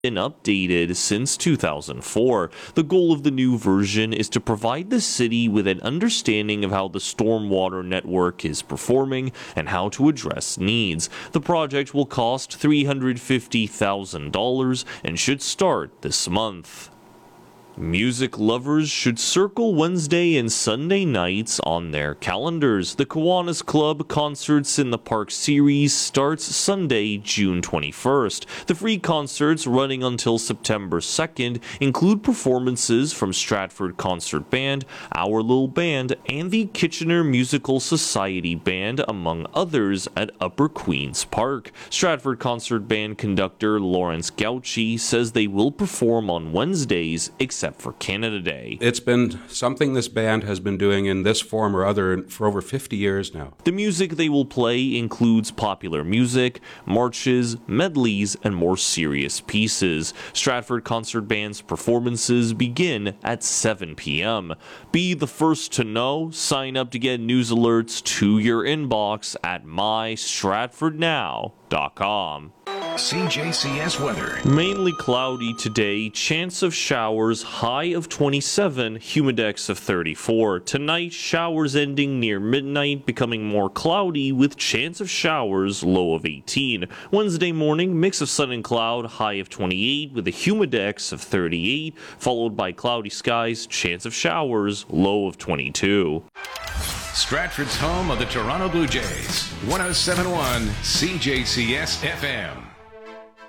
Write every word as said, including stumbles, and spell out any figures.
been updated since two thousand four. The goal of the new version is to provide the city with an understanding of how the stormwater network is performing and how to address needs. The project will cost three hundred fifty thousand dollars and should start this month. Music lovers should circle Wednesday and Sunday nights on their calendars. The Kiwanis Club Concerts in the Park series starts Sunday, June twenty-first. The free concerts, running until September second, include performances from Stratford Concert Band, Our Little Band, and the Kitchener Musical Society Band, among others, at Upper Queen's Park. Stratford Concert Band conductor Lawrence Gauchi says they will perform on Wednesdays, except for Canada Day. It's been something this band has been doing in this form or other for over fifty years now. The music they will play includes popular music, marches, medleys, and more serious pieces. Stratford Concert Band's performances begin at seven p m Be the first to know. Sign up to get news alerts to your inbox at my stratford now dot com. C J C S weather. Mainly cloudy today, chance of showers, high of twenty-seven, humidex of thirty-four. Tonight, showers ending near midnight, becoming more cloudy with chance of showers, low of eighteen. Wednesday morning, mix of sun and cloud, high of twenty-eight with a humidex of thirty-eight, followed by cloudy skies, chance of showers, low of twenty-two. Stratford's home of the Toronto Blue Jays. one oh seven point one C J C S F M.